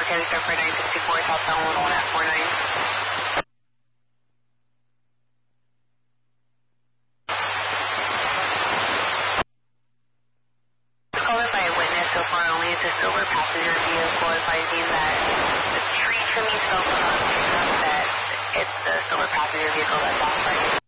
County Surfer 964, southbound 101 at 49. Caller by a witness so far only. It's a silver passenger vehicle advising that the tree trimming cell phone that it's the silver passenger vehicle that's off right.